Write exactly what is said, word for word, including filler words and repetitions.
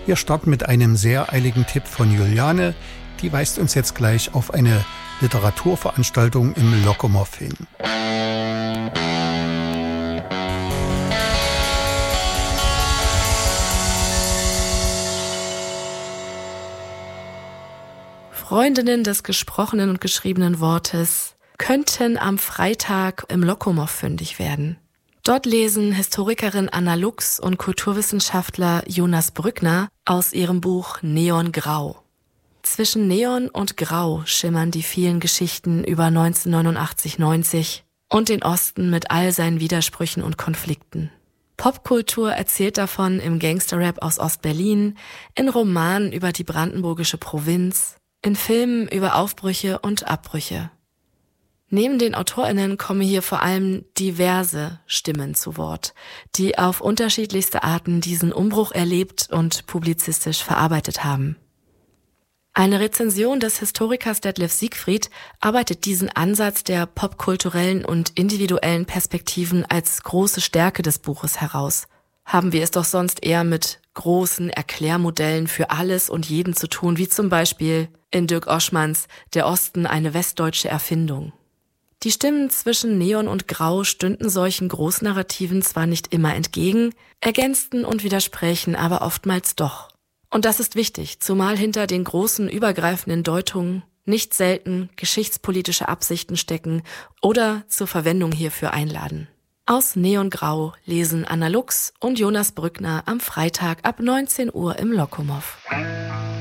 Wir starten mit einem sehr eiligen Tipp von Juliane. Die weist uns jetzt gleich auf eine Literaturveranstaltung im Lokomow hin. Freundinnen des gesprochenen und geschriebenen Wortes könnten am Freitag im Lokomow fündig werden. Dort lesen Historikerin Anna Lux und Kulturwissenschaftler Jonas Brückner aus ihrem Buch Neongrau. Zwischen Neon und Grau schimmern die vielen Geschichten über neunzehnhundertneunundachtzig neunzig und den Osten mit all seinen Widersprüchen und Konflikten. Popkultur erzählt davon im Gangsterrap aus Ostberlin, in Romanen über die brandenburgische Provinz, in Filmen über Aufbrüche und Abbrüche. Neben den AutorInnen kommen hier vor allem diverse Stimmen zu Wort, die auf unterschiedlichste Arten diesen Umbruch erlebt und publizistisch verarbeitet haben. Eine Rezension des Historikers Detlef Siegfried arbeitet diesen Ansatz der popkulturellen und individuellen Perspektiven als große Stärke des Buches heraus. Haben wir es doch sonst eher mit großen Erklärmodellen für alles und jeden zu tun, wie zum Beispiel in Dirk Oschmanns Der Osten eine westdeutsche Erfindung. Die Stimmen zwischen Neon und Grau stünden solchen Großnarrativen zwar nicht immer entgegen, ergänzten und widersprächen aber oftmals doch. Und das ist wichtig, zumal hinter den großen übergreifenden Deutungen nicht selten geschichtspolitische Absichten stecken oder zur Verwendung hierfür einladen. Aus Neongrau lesen Anna Lux und Jonas Brückner am Freitag ab neunzehn Uhr im Lokomow.